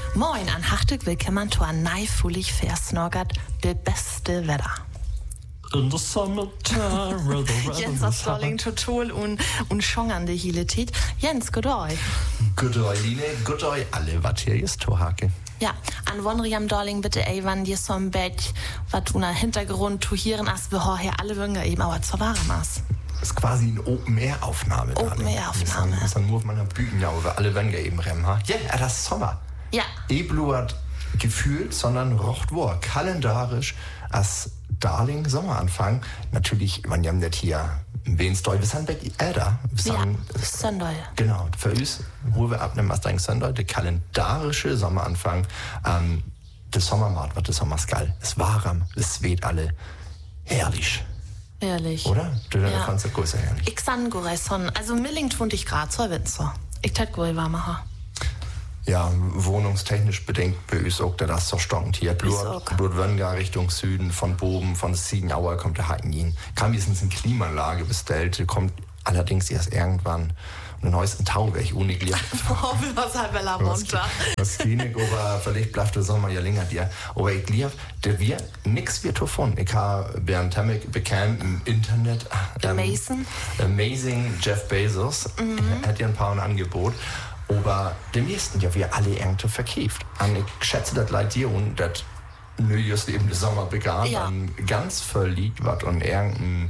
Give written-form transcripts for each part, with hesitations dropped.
Moin an Hachtig willkommen zu ein neifulig versnorgert de beste Wetter. In the summertime, Jens aus Darling total und schongernde Hiletit. Jens, good oi. Good oi, Line, good oi, alle, was hier ist, Tohake. Ja, an Wonriam Darling bitte, ey, wann dir so ein Bett, was du nach Hintergrund tuhieren hast, wir hier alle Wünger eben, aber zwar warm hast. Das ist quasi eine Open-Air-Aufnahme. Open-Air-Aufnahme. Das ist dann nur auf meiner Bühne, ja, wo alle Wänge eben rennen, ha? Ja, das ist Sommer. Ja. Ebluert gefühlt, sondern rocht war kalendarisch als Darling Sommeranfang. Natürlich, man haben das hier Wenstoi, wir sind bei Äder. Ja, Sonntag. Genau, für uns, wo wir abnehmen, als dein Sonntag, der kalendarische Sommeranfang, der Sommermarkt, was der Sommerskall. Es war warm, es weht alle. Herrlich. Ehrlich. Oder? Du ja. fandst das größer herrlich. Ich san Goreson, also Milling 20 Grad, so Winzer. Ich tät Gore warmer. Ja, wohnungstechnisch bedingt bei uns auch das so stonkt hier. Blutwönga Richtung Süden, von Boben, von Siegenauer kommt der Hacken. Kam jetzt eine Klimaanlage bestellt, kommt allerdings erst irgendwann. Und den neuesten Tauweg ohne Glied. Was halb la runter. Das Klinik, aber vielleicht bleibt der Sommer ja länger dir. Aber ich glaube, der wir nix wird davon. Ich habe Bernd Temmek bekannt im Internet. Amazing Jeff Bezos. Hat ja ein paar ein Angebot. Aber dem nächsten ja wir alle irgendwie verkauft. Und ich schätze das leid dir und das just eben der Sommer begann. Ja. Ganz verliebt was und irgendein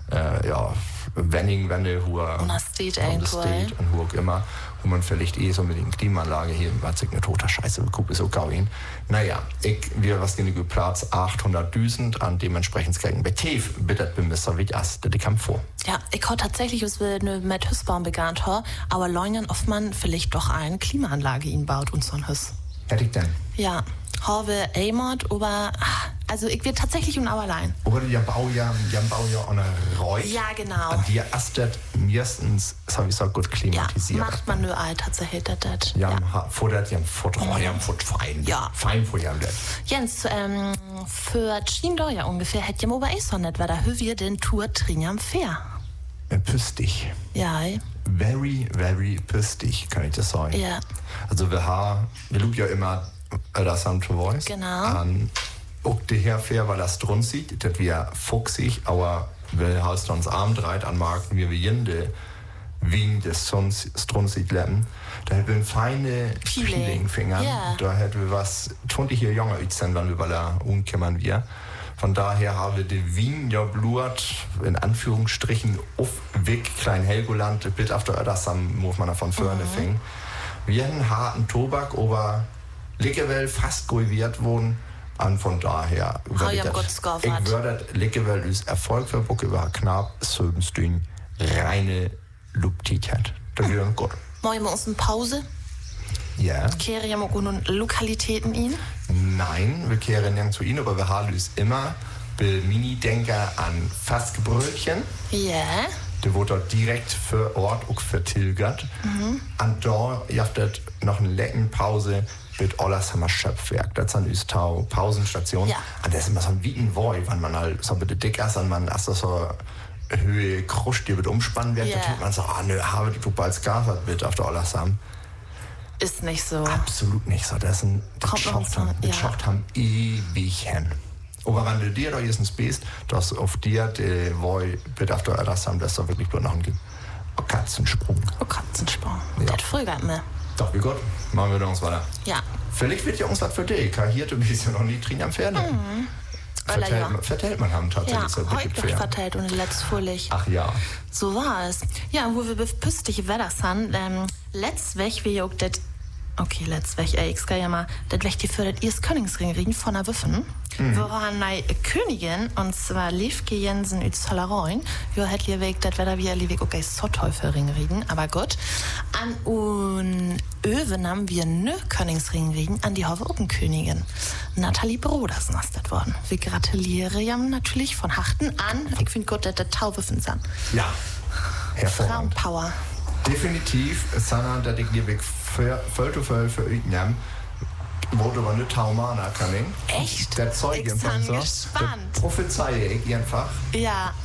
Wende, wo er steht und wo auch immer, wo man vielleicht so mit der Klimaanlage hier war eine toter Scheiße, guck ist so gauin. Naja, wir was genug Platz 800.000 an dementsprechend gegen Betev bittet bin Mr. Witas, der kam vor. Ja, ich habe tatsächlich mit Hüssbaum begann, aber leugnen oft man vielleicht doch eine Klimaanlage ihn baut und so ein Hüss. Hätte ich denn? Ja, habe Amod, aber also ich will tatsächlich und auch allein. Oder die bauen ja eine Räuch. Ja, genau. An die astet meistens, das habe ich so gut klimatisiert. Ja, macht man nur all tatsächlich das. Ja, fordert ja fein. Ja. Fein vor ja. Jens, für Chindor ja ungefähr hätte ja aber so nicht, weil da hören wir den Tour Trinjam Fair. Püstig. Ja. Very, very püstig, kann ich das sagen. Ja. Also wir loben ja immer das Sound to Voice. Genau. Auch der Herr Fair, weil das drun sieht, dass wir fuchsig, aber wir hast uns Abend reit anmarken, wir jende Wien des Sons drun sieht lernen. Da hätten wir feine Peeling-Finger. Yeah. Da hätten wir was, 20 Jahre jünger sein, wenn wir bei der umkämmern wir. Von daher haben wir den Wien ja bluert, in Anführungsstrichen, auf Weg, Klein Helgoland, bitte auf der Ödersam, muss man davon vorne fing. Wir haben harten Tobak, aber Lickewell fast guiviert wurden. Und von daher, ich würde Lickewell ist Erfolg für Bucke über knapp 7 Stunden reine Luptität. Da geht es gut. Machen wir uns eine Pause? Ja. Kehren wir auch Lokalitäten ihn? Nein, wir kehren nicht zu ihnen, aber wir haben uns immer Mini-Denker an Fassgebrötchen. Ja. Der wurde dort direkt für Ort auch vertilgert. Und da habt ihr noch eine leckere Pause mit Ollersheimer Schöpfwerk. Das ist eine Pausenstation. Ja. Und das ist immer so ein Wietenwoi, wenn man halt so bitte dick ist und man erst so Höhe kruscht, die wird umspannen wird. Da tut man so, habe du bald Skafert mit auf der Ollersheim. Ist nicht so. Absolut nicht so. Das schafft haben ewig hin. Aber wenn du dir da jetzt bist, dass auf dir der Woi bitte auf der Ollersheim, das ist doch wirklich nur noch ein Katzensprung. Katzensprung. Ja. Das frühert mir. Doch, wie gut. Machen wir uns weiter. Ja. Vielleicht wird ja uns was für dich. Hier, du bist ja noch nie drin am Pferd. Vertellt man haben tatsächlich so heute noch verteilt und letzt fröhlich. Ach ja. So war es. Ja, wo wir püstliche Wetter sind, letzt weg, wie auch das. Okay, letzt weg, ich kann ja mal, das weg die für das erst Königsring reden von der Wüffen. Wir waren eine Königin, und zwar Liefke Jensen aus Zollereuen. Wir hätten hier weg, das wäre wie Liebig okay, so Teufelring reden, aber gut. An und Öwen haben wir ne Königsring reden, an die Hoffe Königin. Nathalie Broders ist das worden. Wir gratulieren ja natürlich von Hachten an. Ich finde gut, dass das Tauwüffen sind. Ja, hervorragend. Frauenpower. Definitiv, sondern dass ich dir weg voll für euch nehmen. Wurde aber nicht Taumana kann. Echt? Der Zeug ich bin gespannt. Prophezeie ich einfach. Ja.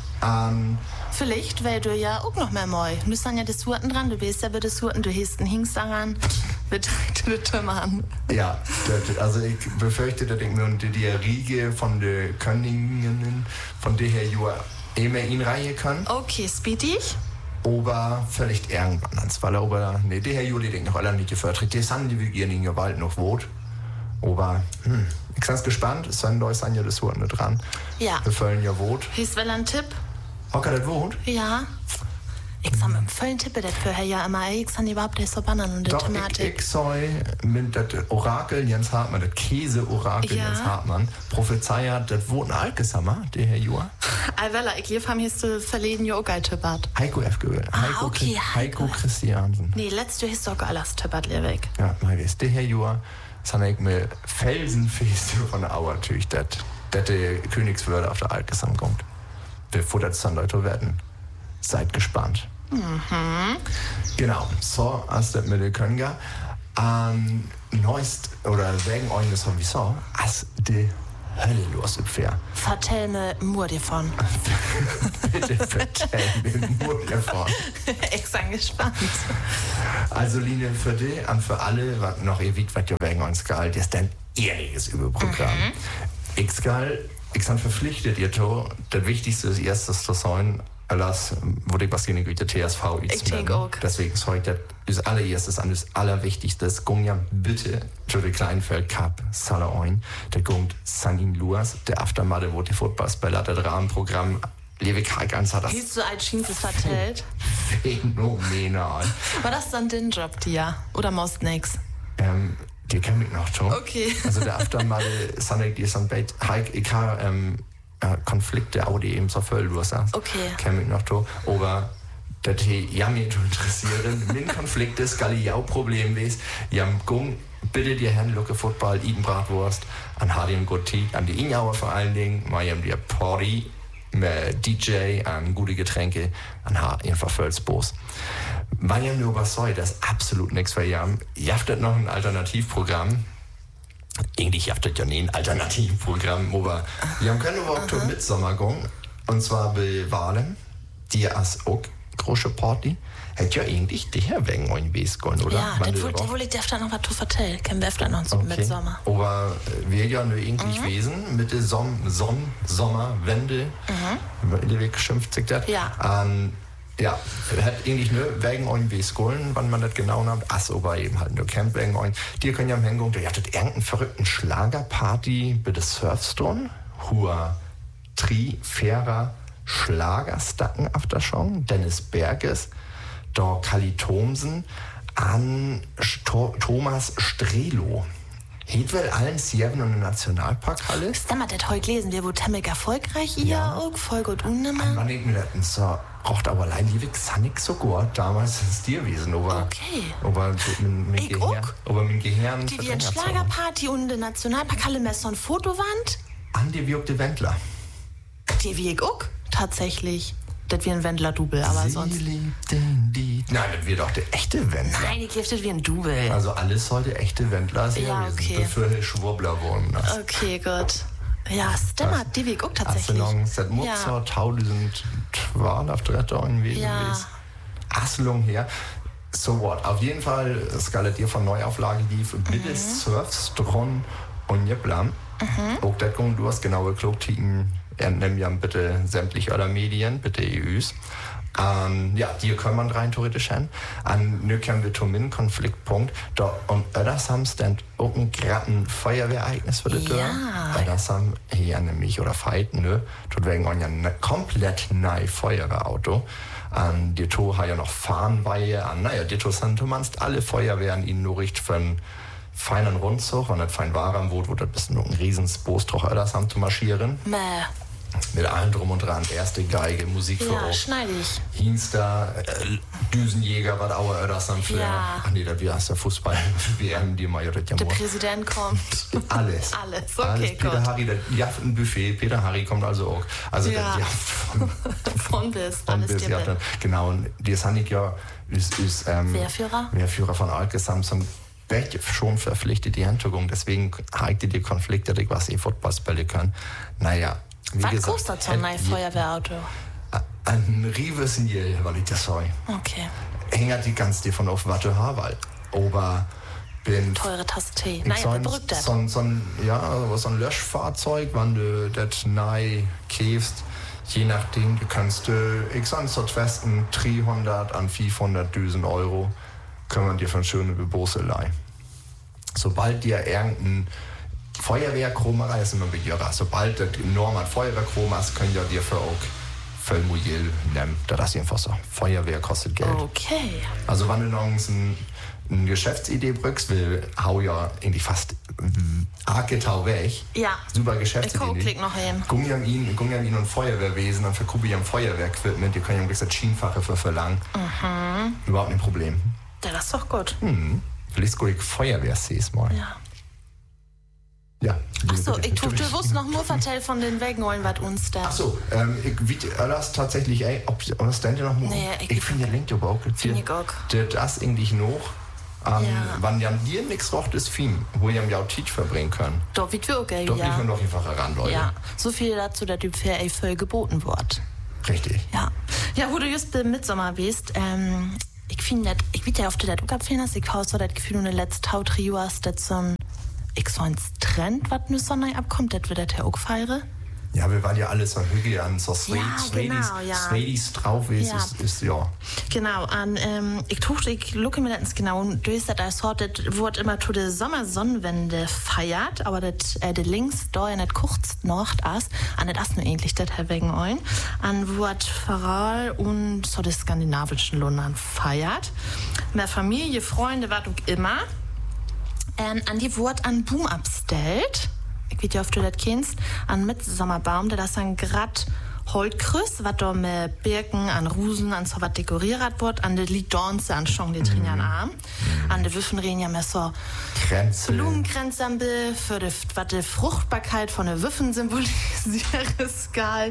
Vielleicht, weil du ja auch noch mehr mal. Du bist dann ja des Wurten dran, du bist ja bei des Wurten, du hast einen Hingst daran. betreute Tümmer an. Ja, also ich befürchte, dass ich nur die Riege von den Königinnen von der her Jahr immer in Reihe kann. Okay, speedy. Aber vielleicht irgendwann ans Waller, aber nee, der Herr Juli denkt noch alle nicht gefördert. Die sind die wir in Gewalt noch Wort. Aber, ich bin ganz gespannt, es sind Leute ja das Wort nicht dran. Ja. Wir füllen ja Wort. Hieß wel ein Tipp? Hocker das Wort? Ja. Ich sag mit dem vollen Tippe, das für Herr ja immer, ich sag überhaupt nicht so bannen und die Doch, Thematik. ich soll mit das Orakel Jens Hartmann, das Käse-Orakel Jens Hartmann, prophezeiert, das Wort ein Alkesammer, der Herr Joa. Alvella, ich lief haben hier verleden ja auch geil tippert. Heiko F. gewählt. Heiko Christiansen. Nee, letztes Jahr hast du auch alles tippert, Lewig. Ja, mal weiß, der Herr Joa, das habe ich mir felsenfest von der Auer natürlich, dass der Königswürde auf der Alkesam kommt. Bevor das dann Leute werden. Seid gespannt. Genau, so als das mit der Könga neuest oder wegen euch das sowieso als die Hölle los ungefähr. Vertell mir nur davon. Bitte vertell mir nur davon. Ich bin gespannt. Also Line, für dich und für alle, was noch ewig, was ihr wegen uns gehalten, das ist ein ehrliches Überprogramm. Ich bin verpflichtet, ihr to, das Wichtigste ist erstes zu sein, alles, wo ich was gegen die TSV ich denke auch. Deswegen ist heute das allererstes an das Allerwichtigste. Gung ja bitte für den Kleinfeld Cup Salaoin. Der gungt Sanin Luas, der Aftermatte, wo die Footballspieler, das Rahmenprogramm Lewig Heikans hat das. Siehst du als Schienkel vertellt? Phänomenal. War das dann dein Job, dir? Oder most nix? Die kenn ich noch schon. Okay. Also der Aftermatte, Sanik, die ist dann bei Heik, ich habe Konflikte, auch die eben so voll los hast. Okay. Kenn mich noch da. Aber das ja mich interessieren. Mein Konflikt ist, weil ich auch Problem weiß. Jam Gung, bitte dir Herrn Lucke Football, Iden Bratwurst, an Hardim Gotti, an die Inauer vor allen Dingen, Mariam dir Party, DJ, an gute Getränke, an einfach Völsbos. Mariam nur was soll, das ist absolut nichts für Jam. Ihr habt noch ein Alternativprogramm. Eigentlich habt ihr ja nie ein Alternativprogramm, aber wir haben keine Woche mit Sommergang. Und zwar bei Wahlen, die ist auch große Party. Hätte ja eigentlich der wegen euch gewesen können, oder? Ja, das wollte ich dir noch was zu vertellen. Können wir öfter noch mit Sommer. Aber wir ja nur eigentlich gewesen mit der Sommerwende. Der Weg geschimpft sich das. Ja. Ja, hat eigentlich nur wegen euch Skolen, wann man das genau nimmt. Ach, aber eben halt nur Camp wegen euch. Die können ja am Hängung, ihr hattet irgendeinen verrückten Schlagerparty bei der Surfstone. Hua Fairer Schlagerstacken auf der Schong. Dennis Berges, da Kali Thomsen, an Thomas Strelo. Hedwell allen Sierven und im Nationalparkhalle. Stammer, das heute lesen wir, wo Temmek erfolgreich ihr auch, voll gut unnimmer. Man denkt mir, das so, braucht aber allein liebig Sannik so gut, damals ist es dir gewesen, aber. Okay. Aber mit Gehirn. Die wie ein Schlagerparty und der Nationalparkhalle mehr so ein Fotowand. An die wirkte Wendler. Die wie ich auch, tatsächlich. Das wie ein Wendler-Double, aber Sie sonst. Nein, das wird doch der echte Wendler. Nein, ich lief das wie ein Double. Also alles sollte echte Wendler sein. Ja, okay. Bevor Schwurbler wurden. Okay, gut. Ja, Stemmer, die wie ich auch tatsächlich. Seit Mozart, 1012 auf 3 gewesen. Ja. Aslung her. So what? Auf jeden Fall, skaliert von Neuauflage lief, bitte Surfstron und Jeplam. Auch das du hast genaue Klugtiken. Nehmen ja bitte sämtliche oder Medien, bitte EUs. Ja, die kann man rein theoretisch hin. An Nökern wir zum Konfliktpunkt. Da und das haben dann auch ein gratten Feuerwehrereignis für die Tür. Ja. Das haben hier nämlich oder Fighten, ne? Tut wegen ja ein komplett neu Feuerwehrauto. An die Tour hat ja noch Fahnenweihe. Naja, die Tour sind, du meinst alle Feuerwehren ihnen nur richtig für einen feinen Rundzug und nicht fein Waren, wo das bisschen noch ein riesens Bostroch das haben zu marschieren. Mit allem drum und dran, erste Geige, Musik für Ja, schneide ich. Hinster, Düsenjäger, was auch das dann für. Ja. Ach nee, das wie heißt der Fußball, WM, die Majorität. Der Präsident kommt. Alles. Alles, okay, alles. Peter gut. Harry, ja, ein Buffet, Peter Harry kommt also auch. Also Ja. Von bis, alles dir ja, bin. genau, und die Sanik ja ist Wehrführer von Alke Samsung. Schon verpflichtet die Handtugung, deswegen hakte die Konflikte, die was Footballspieler können. Naja, wie Was gesagt. kostet so ein Feuerwehrauto? Ein Rivesenil, weil ich das soll. Okay. Hängt die ganz davon auf, was du hast, aber bin teure Tasse Tee. Naja, wer brückt das? So ein Löschfahrzeug, wenn du das neu kaufst, je nachdem, du kannst, ich sage so zwischen 300 an 400.000 Euro, können wir dir von schöne Bebose leihen. Sobald dir irgendein Feuerwehrchrom ist immer begehrer. Sobald du normal Feuerwehrchrom hast, können ja dir für auch Vollmodell nehmen. Das ist einfach so. Feuerwehr kostet Geld. Okay. Also wenn du noch eine Geschäftsidee brückst, hau ja irgendwie fast Argetau weg. Ja. Super Geschäftsidee. Ich klick noch hin. Gungian und Feuerwehrwesen und verkaufe ich am Feuerwehrquipment, die können ja ein bisschen Schienenfache für verlangen. Überhaupt ein Problem. Ja, das ist doch gut. Vielleicht guck ich Feuerwehrsees mal. Ja. Ja. Achso, du wusst noch nur vertell von den Wegen, was uns da. Achso, ich weiß das tatsächlich, ob das denn noch mal. Nee, ich finde ja Link aber auch. Finde ich auch. Das eigentlich noch. Wann ja dir nichts rocht, ist Film, wo ihr ja auch Teach verbringen können. Doch, wie wir okay, Doch, ja. Doch, noch einfach heran, Leute. Ja, so viel dazu, dass du für voll geboten wird. Richtig. Ja. Ja, wo du just beim Mitsommer bist, ich finde, ich weiß ja, ob du das auch abfinden hast, ich habe so das Gefühl, in den letzten 3 Jahren, dass so ein Trend, was nur so neu abkommt, dass wir das ja auch feiern. Ja, wir waren ja alle so hügel an so Swedies drauf ist ja. Genau, ich lucke mir das genau, und du hast das wird immer zu der Sommersonnenwende feiert, aber das links da in das kurz noch ist, an das nur ähnlich, das wegen euch, an wird Pfarrer und so die skandinavischen Ländern feiert. Mehr Familie, Freunde, was auch immer, an die Wort an Boom abstellt. Ich weiß ja, ob du das kennst, an Mitsommerbaum, der das dann grad Holtkrüss, was da mit Birken, an Rusen, an so was dekoriert wird, an der Lidornse, an Schong, die Trinjan Arm, an der Wüffenrehen ja mehr so Blumenkränze für die Fruchtbarkeit von der Wüffen symbolisiert, ist geil.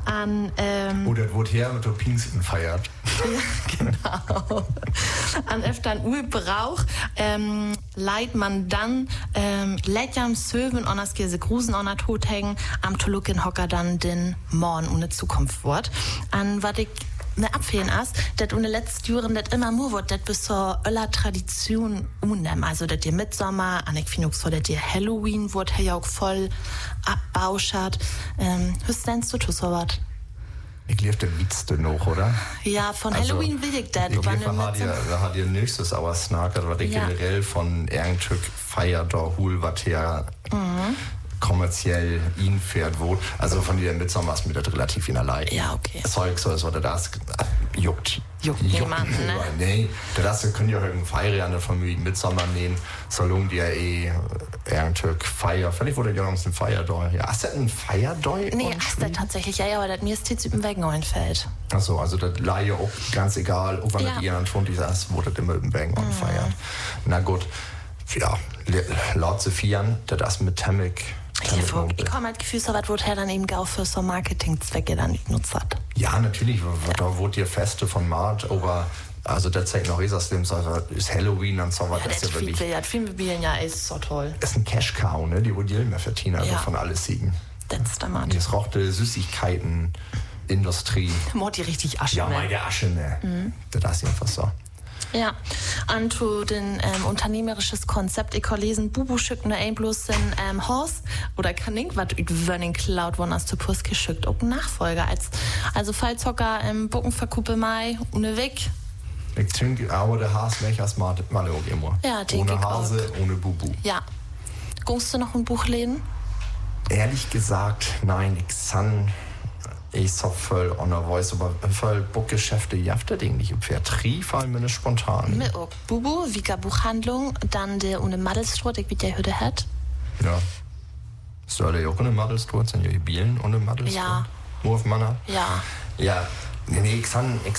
Oder wurde her mit der Pfingsten feiert. Ja, genau. An öfter ein Urbrauch leiht man dann Lädjam, Söwen, und das Käse Grusen an der Tod hängen, am Tolukin Hocker dann den Morgen ohne Zukunft wird. An was ich mir abfehlen ist, dass ohne letzte Jahren das immer mehr wird, das bis zur öller Tradition unnehmen. Also, dass ihr Mitsommer, an ich finde auch so, dass ihr Halloween wird, ja auch voll abbauschert. Was denkst du so was? Ich lief den Witz noch, oder? Ja, von also, Halloween will ich das. Ich lief, da hat ihr nächstes aber snackert, was ich generell von irgendeinem Feier da hol, was her kommerziell ihn fährt, wo. Also von dir Mitsommer ist mir das relativ in allein. Ja, okay. Zeug so ist, oder das juckt niemanden, ne? Nee, das können ja irgendeine Feier an der Familie Mitsommer nehmen, solange die ja irgendein Feier, vielleicht wurde ja noch ein Feierdeu. Ja, ist das ein Feierdeu? Nee, ist das tatsächlich, ja, aber das mir ist jetzt über den Weg einfällt. Achso, also das Laie auch ganz egal, ob man das jemand von dieser ist, wurde das immer über den Weg feiert. Na gut, ja, laut zu feiern, das mit Temmick. Ich komme halt Gefühl, so was wurde her dann eben auch für so Marketingzwecke dann nicht genutzt hat. Ja, natürlich, da wurde ihr Feste von Mart, aber also der zeigt noch ist Halloween und so was. Ja, das ist ja wirklich. Ja, Filmbieren ja ist so toll. Das ist ein Cash-Cow, ne? Die wurde ja mehr verdienen, also von alles siegen. Das ist der Mann. Jetzt rochte Süßigkeiten-Industrie. Mord die richtig Asche. Ja, meine Asche, ne? Das ist einfach so. Ja, an zu den unternehmerisches Konzept, ich kann lesen, Bubu schickt nur ein bloß ein Haus oder kann ich was über den Cloud von zu Puss geschickt, auch ein Nachfolger. Also Fallzocker im Buckenverkuppel Mai, ohne Weg. Ich denke, aber der Haas weg als mal auch immer. Ja, denke ich ohne Hase, auch. Ohne Bubu. Ja. Gungst du noch ein Buch lesen? Ehrlich gesagt, nein, ich so voll on a voice, aber voll Buchgeschäfte, jaftet eigentlich im Vertrieb, fallen mir nicht spontan. Mir auch. Bubu, Vika Buchhandlung, dann der ohne Madelstroh, ich wie der Hütte hat. Ja. Soll ja auch ohne Madelstroh, sind ja die Bielen ohne Madelstroh. Ja. Wurfmanner. Ja. Ja. Nee, ich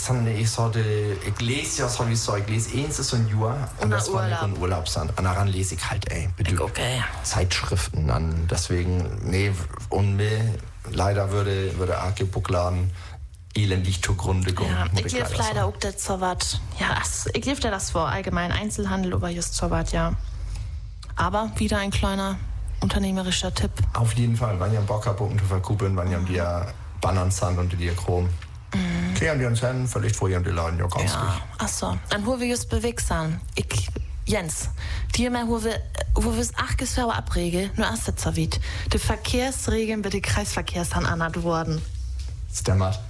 lese ja sowieso, ich lese eins ist so ein Jahr, und das war nicht ein Urlaub sein. Und daran lese ich halt, okay. Zeitschriften an, deswegen, nee, und mir leider würde Arke Buchladen elendig zugrunde gehen. Ja, ich lief leider auch das so was. Ja, ich lief dir das vor, allgemein Einzelhandel, aber just so was, ja. Aber wieder ein kleiner unternehmerischer Tipp. Auf jeden Fall, wenn ihr Bock habt, zu verkuppeln, wenn ihr die Bannern sind und die Chrom. Kehren die uns hin, vielleicht vorher die Laden ja ganz gut. Achso, dann wo wir just bewegt sind. Ich Jens, die mal, wo wir es 8 Jahre abregen, nur erst jetzt weit. Die Verkehrsregeln bei den Kreisverkehrshahn anhat worden. Stemmert.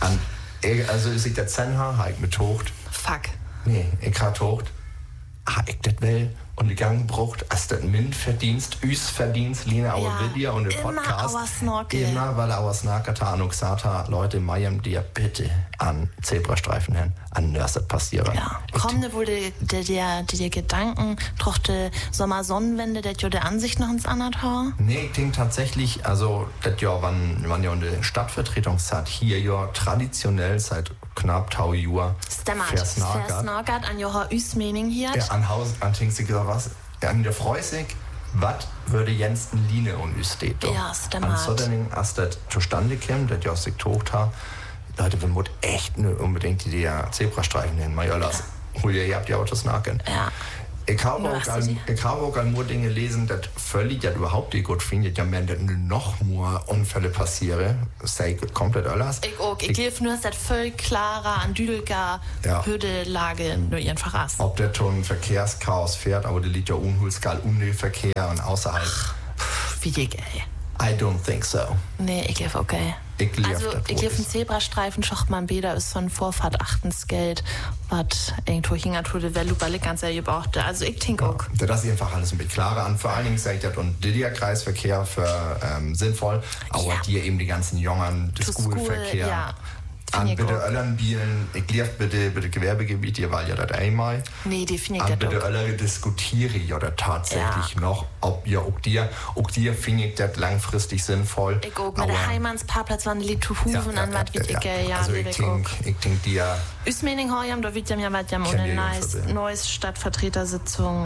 Also ist ich der Zenha, habe ich mit Tocht. Fuck. Nee, ich habe Tocht. Ich das will und die Gang brucht, als das Verdienst, Lina, our Video und der Podcast. Immer, weil our Snorkel und gesagt hat, Leute, Mayem, dir bitte an Zebrastreifen hin, an Nörset passieren. Ja, kommt wohl die Gedanken, trochte Sommer-Sonnenwende, der jo der Ansicht noch ins Anatau? Nee, ich denke tatsächlich, also, das ja, wann ja eine Stadtvertretungszeit hier ja traditionell seit knapp 1000 Jahren versnagert an Joha Üsmening hier. Ja, an Haus, an Tingsig oder was, an der Freusig, was würde Jens Line und Üstedt? Ja, stimmt. An Soddening, als das zustande kam, das ja sich tocht hat, Leute, wir müssen echt nicht unbedingt die Zebrastreifen hin, Majolas. Ihr habt die Autos nacken. Ja. Ich habe auch nur Dinge lesen, das völlig ja überhaupt nicht gut findet, ja, wenn noch mehr Unfälle passieren, sei komplett alles. Ich gebe nur, dass das völlig klarer an Düdelger Hürdelage nur ihren Verrass. Ob der schon Verkehrschaos fährt, aber der liegt ja unhulskal um den Verkehr und außerhalb. Wie dick, ey. I don't think so. Nee, ich gebe okay. Ich gebe einen Zebrastreifen, schocht man Bäder ist von Vorfahrt 8 Geld, was irgendwo hingert wurde, wer Luballe ganz sehr gebraucht. Also ich denke auch. Das ist einfach alles ein bisschen klarer an. Vor allen Dingen sage ich das und der Kreisverkehr für sinnvoll, aber dir eben die ganzen Jungen, der Schulverkehr. Ja. An bitte Öllern bielen, ich lief bitte Gewerbegebiet, ihr war ja das einmal. Nee, die finde ich das bitte Öllern diskutiere ja das tatsächlich noch, ob ihr auch dir finde ich das langfristig sinnvoll. Ich auch, mit der Heimansparplatz waren die Liedhufen an was wie dicke, also ich denke dir. Üsmening Horjam, da wird ja was ja ohne neues Stadtvertretersitzung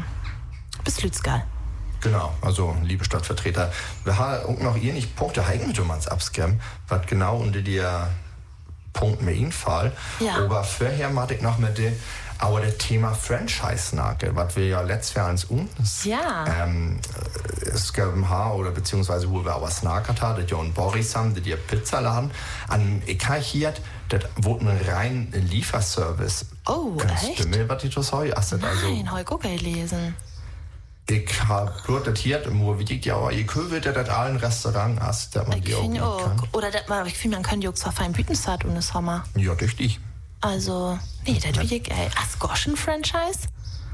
bis Lützgal. Genau, also liebe Stadtvertreter, wir haben noch ihr nicht Punkte heigen mit uns abscam, was genau unter dir Punkt mir Fall. Ja. Aber vorher mache ich noch mit aber das Thema Franchise-Nake, was wir ja letztes Jahr ans uns es gab oder beziehungsweise wo wir auch Snackert haben, das ja und Boris haben, die Pizzaladen an Ekachiert, das wurde ein rein Lieferservice. Oh, echt? Du mir was ich das heu? Nein, heu guck lesen. Ich habe plotetiert, wo wie ja auch ihr Köwe, der das allen Restaurant hast, der man die auch kann. Oder ich finde, man kann die auch zwar fein Bütenzeit und das Sommer. Ja, richtig. Also, nee, das will ich, Asgoschen-Franchise?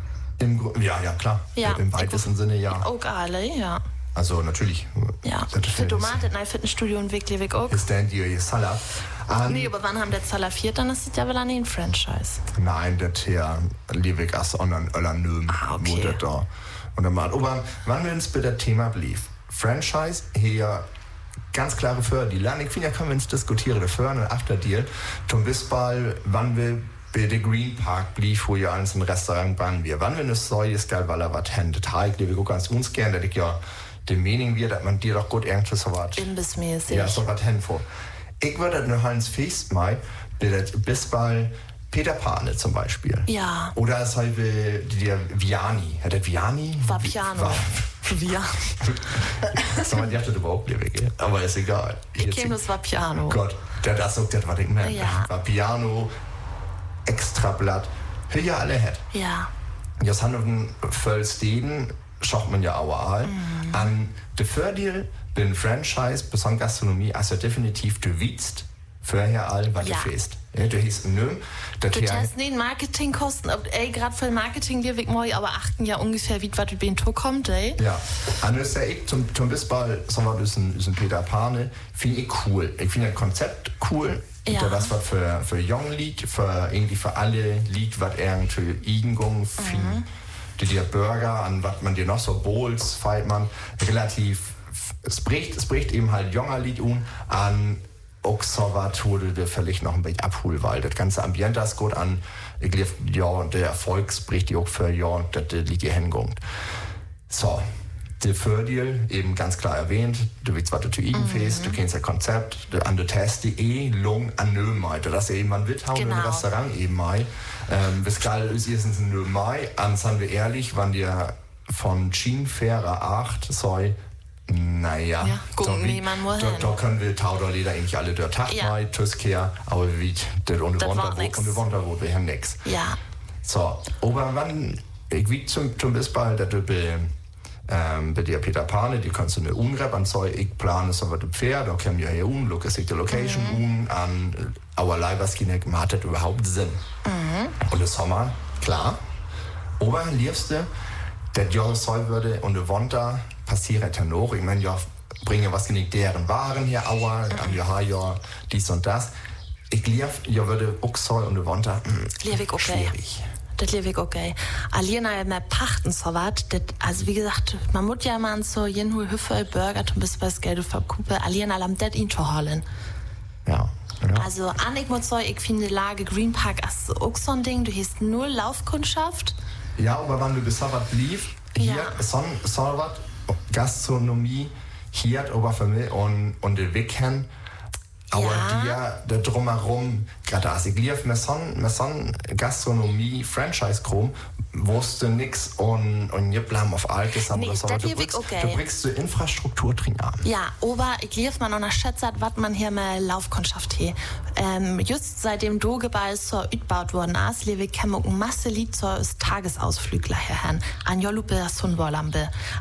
Ja, klar. Ja, im weitesten Sinne, ja. Auch alle, ja. Also, natürlich. Ja, für Tomaten in einem Fitnessstudio und wirklich auch. Ist denn die Salat? Nee, aber wann haben der Salafiert, dann ist das ja wohl an den Franchise. Nein, das hier, liebig as anderen Öllernöm. Okay. Da. Und dann mal, aber wann wir uns bei dem Thema blieb, Franchise, hier ganz klare Förderdeal. Ich finde, ja, können wir uns diskutieren, der Förder- und Afterdeal. Zum Beispiel, wann wir bei der Green Park blieb, wo ja eins ein Restaurant bauen wir. Wann wir eine Säule geil, weil er was händet. Ich liebe ganz uns gern, dass ich ja die Meinung wird, dass man dir doch gut irgendwas so was. Imbissmäßig. Ja, so was händet vor. Ich würde noch Hans Fest mal, bis bald Peter Pane zum Beispiel. Ja. Oder es halt der Viani. Hat der Viani? Vapiano. Viani. Das haben wir das überhaupt nicht weg. Aber ist egal. Ich kenne das Vapiano. Gott, das sagt das, was ich meine. Ja. Vapiano, Extrablatt. Ja, alle hat. Ja. Jetzt haben wir Vollsteden, schaut man ja auch all. An der Fördeal, den Franchise, besonders Gastronomie, also definitiv du willst. Vorher all, was du fährst. Ja, du hieß nö. Du hast nicht Marketingkosten, gerade für Marketing, die wir mal, aber achten ja ungefähr, wie was über den Tour kommt, ey. Ja, und das ist ja ich zum Beispiel, sagen wir, das ist ein Peter Pane, finde ich cool. Ich finde das Konzept cool. Ja. Das was für Young Lied, für alle Lied, was irgendwie Igengung finden. Die Burger, an was man dir noch so Bowls, feiert man relativ, es bricht eben halt junger Lied an Oxovat wurde der völlig noch ein bisschen abholen, weil das ganze Ambiente ist gut an. Ich glaube, ja, der Erfolg spricht die auch für ja, dass die Liga hinkommt. So, der Fördeal, eben ganz klar erwähnt, du willst was du Igenfest, du kennst das Konzept, an der Test.de, Lung an Nömai, das ist ja eben ein Withauen im Restaurant eben mai. Wesgal ist erstens ein Nömai, sind wir ehrlich, wann dir von Schienenfährer 8 soll. Naja, da können wir Tauderleder eigentlich alle der Tag mal, Tüskehr, aber wie das ohne Wonderwood wäre nix. Ja. So, aber wann ich wie zum Beispiel, dass du bei der Peter Pane, die kannst du eine Unrep an so, ich plane so was Pferd, da kommen ja hier Lukas ich die Location an, aber Leiberskinek macht das überhaupt Sinn. Und das Sommer, klar, aber liebste, der Jahr soll würde und der Winter passiert ja noch, ich meine, ja, bringe was nicht deren Waren hier, aber am Jahr dies und das. Ich liebe, ja, würde auch soll und der Winter, schwierig. Das liebe ich okay. Alina mehr pachten so was. Also wie gesagt, man muss ja mal so jeden Hüffel Burger zum bisschen was Geld verkupen. Alina lam det in zu holen. Ja. Also an ich muss sagen, ich finde die Lage Green Park ist auch so ein Ding. Du hast nur Laufkundschaft. Ja, aber wenn du bis so was lief, hier so was Gastronomie hier aber für mich und den Weg hin. Aber der drumherum, gerade als ich lief mit so Gastronomie, Franchise-Krom, wusste nix und wir bleiben auf Altes. Nee, du bringst die Infrastruktur drin an. Ja, aber ich lief mal noch schätzt, was man hier mal Laufkundschaft hier. Just seitdem Dogeball so utbaut worden ist, lebe ich eine Masse Lied so Tagesausflügler herhen. An Jolupe, Sunwolambe.